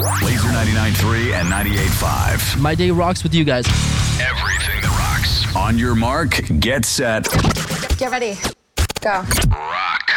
Laser 99.3 and 98.5. My day rocks with you guys. Everything that rocks. On your mark, get set. Get ready. Go.